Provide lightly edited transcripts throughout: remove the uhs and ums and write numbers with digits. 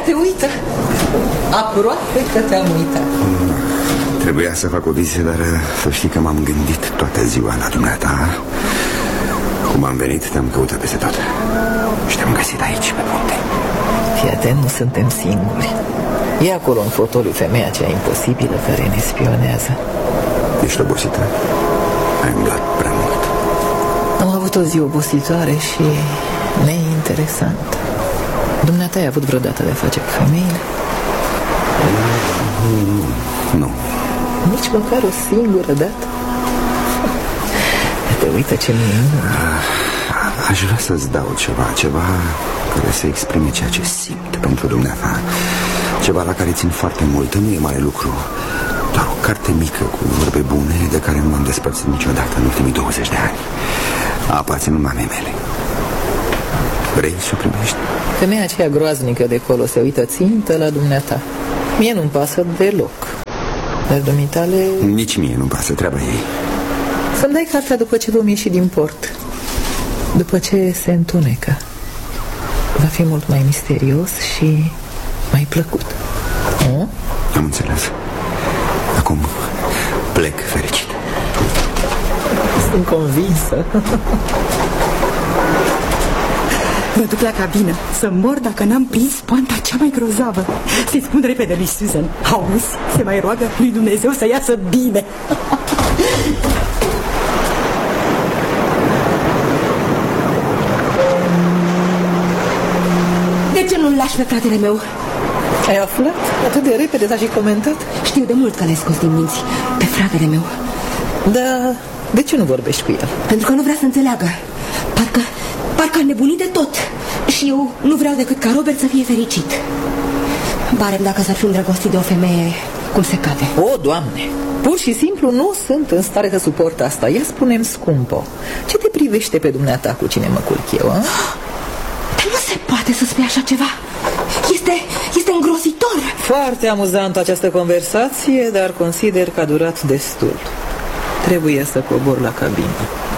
te uită. Aproape că te-am uitat. Trebuia să fac o vizită, dar să știi că m-am gândit toată ziua la dumneata. Cum am venit, te-am căutat peste tot și te-am găsit aici, pe punte. Fii atent, nu suntem singuri. E acolo în fotoliu femeia cea imposibilă care ne spionează. Ești obosită? Ai umblat prea mult. Am avut o zi obositoare și neinteresantă. Dumneata ai avut vreodată de-a face cu femeile? Nu. Nici măcar o singură dată? Te uită ce minune. Aș vrea să-ți dau ceva care să exprime ceea ce simt pentru dumneata. Ceva la care țin foarte mult. Nu e mare lucru. Doar o carte mică cu vorbe bune de care nu m-am despărțit niciodată în ultimii 20 de ani. A aparținut mamei mele. Vrei să o primești? Femeia aceea groaznică de acolo se uită țintă la dumneata. Mie nu-mi pasă deloc. Dar dumitale... Nici mie nu-mi pasă, treaba ei. Să-mi dai cartea după ce vom ieși din port. După ce se întunecă. Va fi mult mai misterios și mai plăcut. Am înțeles. Acum plec fericit. Sunt convinsă. Mă duc la cabină să mor dacă n-am prins poanta cea mai grozavă. Să-i spun repede lui Susan. Auzi, se mai roagă lui Dumnezeu să iasă bine. De ce nu-l lași pe fratele meu? Ai aflat? Atât de repede s-a și comentat? Știu de mult că l-ai scos din minți. Pe fratele meu. Da, de ce nu vorbești cu el? Pentru că nu vrea să înțeleagă. Parcă a nebunit de tot. Și eu nu vreau decât ca Robert să fie fericit. Barem dacă s-ar fi îndrăgostit de o femeie cum se cade. O, Doamne, pur și simplu nu sunt în stare să suport asta. Ia spune-mi, scumpo, ce te privește pe dumneata cu cine mă culc eu, a? Dar nu se poate să spui așa ceva. Este îngrozitor. Foarte amuzantă această conversație, dar consider că a durat destul. Trebuie să cobor la cabină.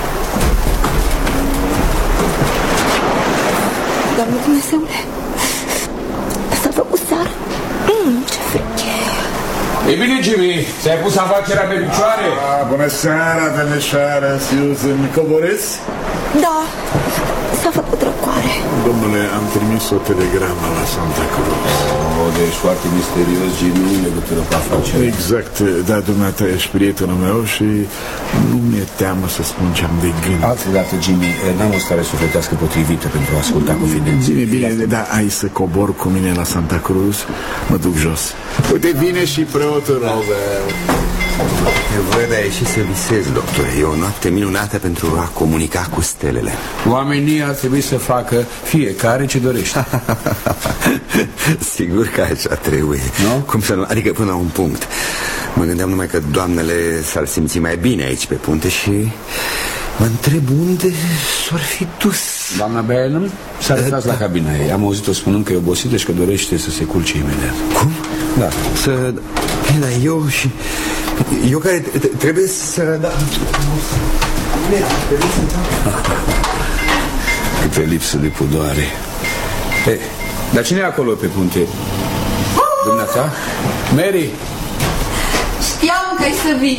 Doamne Dumnezeule, s-a făcut seară. Ce frică. E bine, Jimmy, ți-ai pus afacerea pe picioare? Bună seara, domnișoară Susan. Coborâți? Da, s-a făcut răcoare. Domnule, am trimis o telegramă la Santa Cruz. Deci foarte misterios, Jimmy, în legătură cu afacerea. Exact, da, dumneata ești prietenul meu și nu mi-e teamă să spun ce-am de gând. Altă dată, Jimmy, n-am o stare sufletească potrivită pentru a asculta confidențe. Bine, da, ai să cobor cu mine la Santa Cruz. Mă duc jos. Uite, vine și preotul Robert. Eu văd, ai ieșit să visezi, doctore. E o noapte minunată pentru a comunica cu stelele. Oamenii ar trebui să facă fiecare ce dorește. Sigur că așa trebuie, nu? Cum să nu? Adică până la un punct. Mă gândeam numai că doamnele s-ar simți mai bine aici pe punte și mă întreb unde s-ar fi dus. Doamna Bellum s-a retras la cabina ei. Am auzit-o spunând că e obosită și că dorește să se culce imediat. Cum? Da. Da, eu care trebuie să... Da. Câtă lipsă de pudoare. Dar cine e acolo pe punte? Dumneata? Mary? Știam că ai să vii.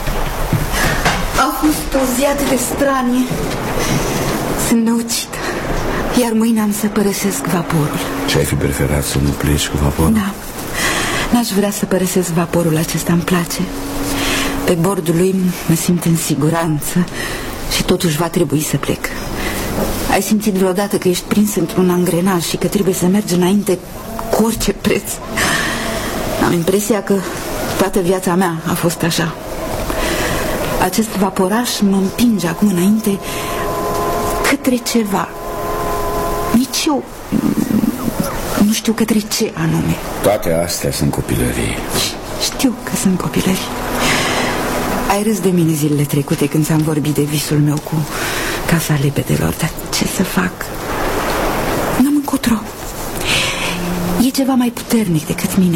A fost o zi atât de stranie. Sunt năucită. Iar mâine am să părăsesc vaporul. Ce ai fi preferat, să nu pleci cu vaporul? Da. N-aș vrea să părăsesc vaporul acesta, îmi place. Pe bordul lui mă simt în siguranță și totuși va trebui să plec. Ai simțit vreodată că ești prins într-un angrenaj și că trebuie să mergi înainte cu orice preț? Am impresia că toată viața mea a fost așa. Acest vaporaș mă împinge acum înainte către ceva. Nici eu nu știu către ce anume. Toate astea sunt copilării. Știu că sunt copilării. Ai râs de mine zilele trecute când ți-am vorbit de visul meu cu casa lebedelor. Dar ce să fac? N-am încotro. E ceva mai puternic decât mine.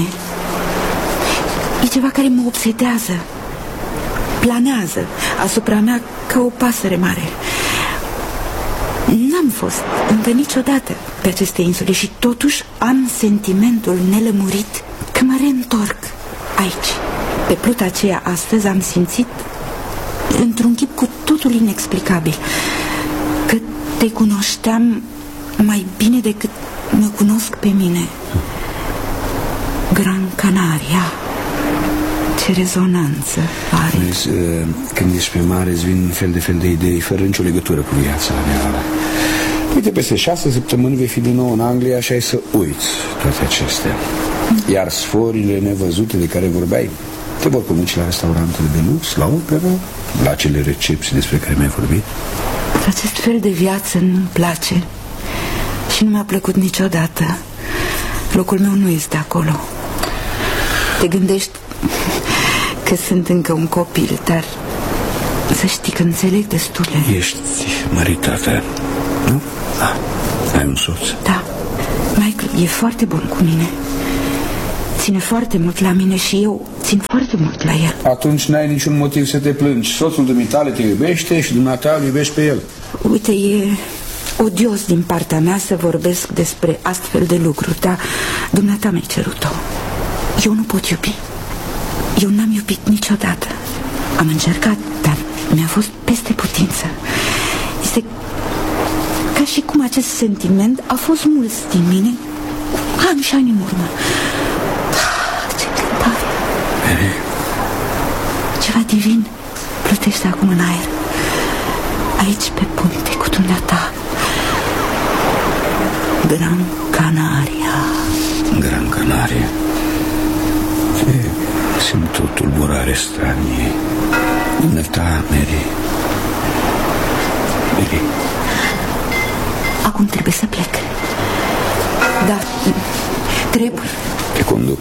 E ceva care mă obsedează. Planează asupra mea ca o pasăre mare. N-am fost încă niciodată pe aceste insule și totuși am sentimentul nelămurit că mă reîntorc aici. Pe pluta aceea astăzi am simțit într-un chip cu totul inexplicabil că te cunoșteam mai bine decât mă cunosc pe mine. Gran Canaria, ce rezonanță are. Vezi, când ești pe mare îți vin fel de idei fără nicio legătură cu viața reală. Uite, peste 6 săptămâni vei fi din nou în Anglia și ai să uiți toate acestea. Iar sforile nevăzute de care vorbeai te vor conduce la restaurantele de lux, la operă, la acele recepții despre care mi-ai vorbit. Acest fel de viață nu-mi place și nu mi-a plăcut niciodată. Locul meu nu este acolo. Te gândești că sunt încă un copil, dar să știi că înțeleg destule. Ești măritată, nu? Ai un soț. Da, Michael e foarte bun cu mine. Ține foarte mult la mine și eu țin foarte mult la el. Atunci n-ai niciun motiv să te plângi. Soțul dumitale te iubește și dumneata îl iubești pe el. Uite, e odios din partea mea să vorbesc despre astfel de lucruri, dar dumneata mi-ai cerut-o. Eu nu pot iubi. Eu n-am iubit niciodată. Am încercat, dar mi-a fost peste putință. Este ca și cum acest sentiment a fost mulți din mine ani și ani în urmă. Ce cântare! Ceva divin plutește acum în aer. Aici pe punte cu dumneata. Gran Canaria. Gran Canaria. Simt o tulburare stranie. Dumneata, Mary. Acum trebuie să plec. Da, trebuie. Te conduc.